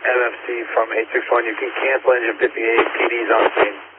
MFC from 861. You can cancel engine 58. PD's on scene.